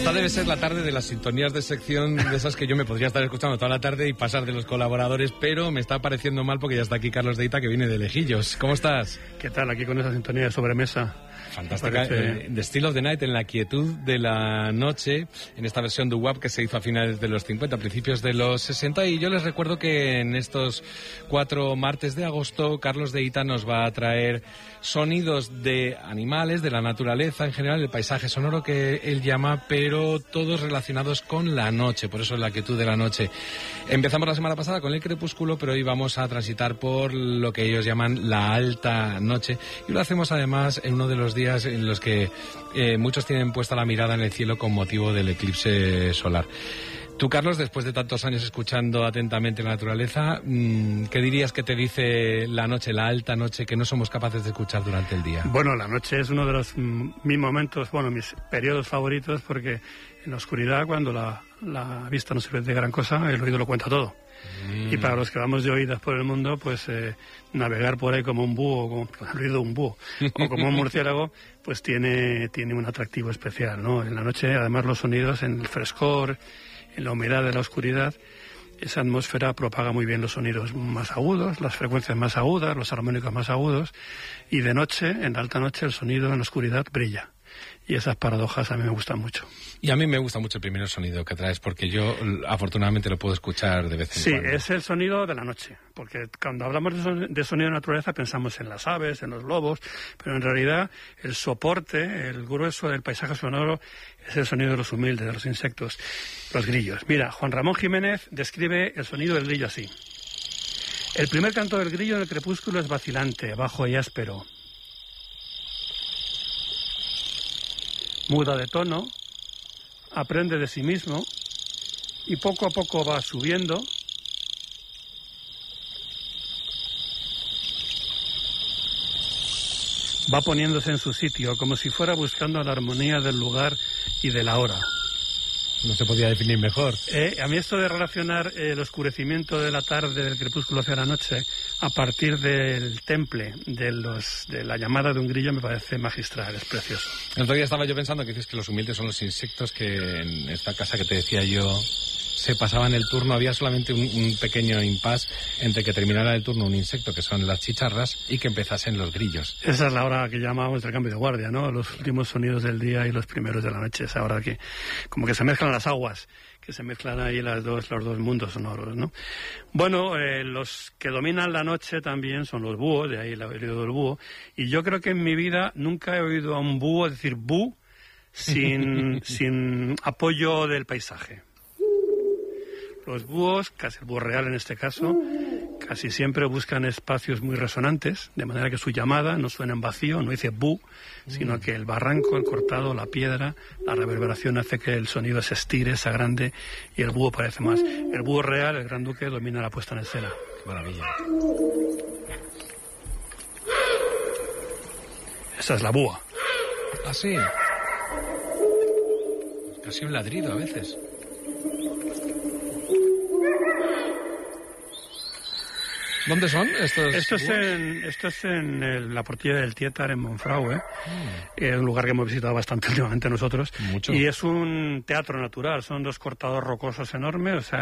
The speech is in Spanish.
Esta debe ser la tarde de las sintonías de sección de esas que yo me podría estar escuchando toda la tarde y pasar de los colaboradores, pero me está pareciendo mal porque ya está aquí Carlos de Ita, que viene de Lejillos. ¿Cómo estás? ¿Qué tal? Aquí con esa sintonía de sobremesa. Fantástica. The Still of the Night, en la quietud de la noche, en esta versión de WAP que se hizo a finales de los 50, principios de los 60. Y yo les recuerdo que en estos 4 martes de agosto, Carlos de Ita nos va a traer sonidos de animales, de la naturaleza en general, el paisaje sonoro que él llama, pero todos relacionados con la noche, por eso es la quietud de la noche. Empezamos la semana pasada con el crepúsculo, pero hoy vamos a transitar por lo que ellos llaman la alta noche, y lo hacemos además en uno de los días en los que muchos tienen puesta la mirada en el cielo con motivo del eclipse solar. Tú, Carlos, después de tantos años escuchando atentamente la naturaleza, ¿qué dirías que te dice la noche, la alta noche, que no somos capaces de escuchar durante el día? Bueno, la noche es uno de mis momentos, mis periodos favoritos, porque en la oscuridad, cuando la vista no sirve de gran cosa, el oído lo cuenta todo. Y para los que vamos de oídas por el mundo, pues navegar por ahí como un búho, con el oído de un búho, o como un murciélago, pues tiene un atractivo especial, ¿no? En la noche, además, los sonidos, en el frescor, en la humedad de la oscuridad, esa atmósfera propaga muy bien los sonidos más agudos, las frecuencias más agudas, los armónicos más agudos, y de noche, en la alta noche, el sonido en la oscuridad brilla. Y esas paradojas a mí me gustan mucho. Y a mí me gusta mucho el primer sonido que traes, porque yo afortunadamente lo puedo escuchar de vez en cuando. Sí, es el sonido de la noche, porque cuando hablamos de sonido de naturaleza pensamos en las aves, en los lobos, pero en realidad el soporte, el grueso del paisaje sonoro es el sonido de los humildes, de los insectos, los grillos. Mira, Juan Ramón Jiménez describe el sonido del grillo así. El primer canto del grillo en el crepúsculo es vacilante, bajo y áspero. Muda de tono, aprende de sí mismo y poco a poco va subiendo, va poniéndose en su sitio, como si fuera buscando la armonía del lugar y de la hora. No se podía definir mejor. A mí esto de relacionar el oscurecimiento de la tarde, del crepúsculo hacia la noche, a partir del temple, de la llamada de un grillo, me parece magistral, es precioso. El otro día estaba yo pensando que dices que los humildes son los insectos, que en esta casa que te decía yo se pasaban el turno, había solamente un pequeño impasse entre que terminara el turno un insecto, que son las chicharras, y que empezasen los grillos. Esa es la hora que llamamos el cambio de guardia, ¿no? Los últimos sonidos del día y los primeros de la noche, esa hora que como que se mezclan las aguas, que se mezclan ahí los dos mundos sonoros, ¿no? Bueno, los que dominan la noche también son los búhos, de ahí el oído del búho, y yo creo que en mi vida nunca he oído a un búho decir bú sin apoyo del paisaje. Los búhos, casi el búho real en este caso, casi siempre buscan espacios muy resonantes, de manera que su llamada no suena en vacío, no dice bú, sino que el barranco, el cortado, la piedra, la reverberación hace que el sonido se estire, se agrande y el búho parece más. El búho real, el gran duque, domina la puesta en escena. Qué maravilla. Esa es la búa. Ah, sí. Casi un ladrido a veces. ¿Dónde son estos? Esto es en la Portilla del Tietar, en Monfragüe. Es un lugar que hemos visitado bastante últimamente nosotros. Mucho. Y es un teatro natural, son 2 cortados rocosos enormes, o sea,